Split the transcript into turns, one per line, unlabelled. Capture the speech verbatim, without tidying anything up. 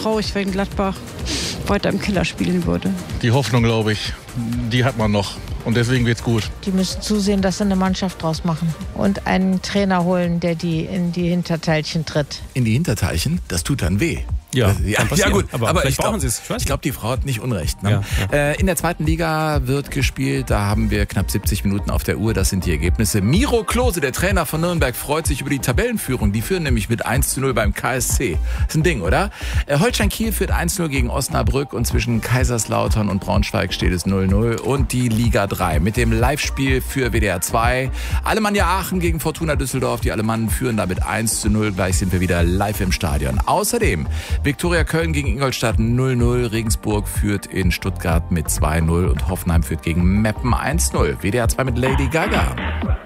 traurig, wenn Gladbach weiter im Keller spielen würde.
Die Hoffnung, glaube ich, die hat man noch. Und deswegen wird's gut.
Die müssen zusehen, dass sie eine Mannschaft draus machen. Und einen Trainer holen, der die in die Hinterteilchen tritt.
In die Hinterteilchen? Das tut dann weh.
Ja,
ja, ja gut,
aber,
aber
vielleicht
ich glaube,
ich
glaub, die Frau hat nicht Unrecht. Ne?
Ja, ja.
Äh, in der zweiten Liga wird gespielt, da haben wir knapp siebzig Minuten auf der Uhr, das sind die Ergebnisse. Miro Klose, der Trainer von Nürnberg, freut sich über die Tabellenführung. Die führen nämlich mit eins zu null beim K S C. Das ist ein Ding, oder? Äh, Holstein Kiel führt eins zu null gegen Osnabrück und zwischen Kaiserslautern und Braunschweig steht es null null. Und die Liga drei mit dem Live-Spiel für W D R zwei. Alemannia Aachen gegen Fortuna Düsseldorf. Die Alemannen führen damit eins zu null. Gleich sind wir wieder live im Stadion. Außerdem Viktoria Köln gegen Ingolstadt null null, Regensburg führt in Stuttgart mit zwei null und Hoffenheim führt gegen Meppen eins null. W D R zwei mit Lady Gaga.